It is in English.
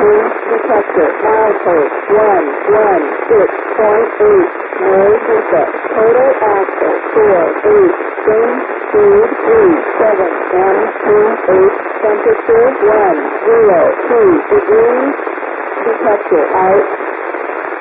detector, milepost 116.8, no defect, total axle 48, change speed 37.28, temperature 102 degrees, detector out.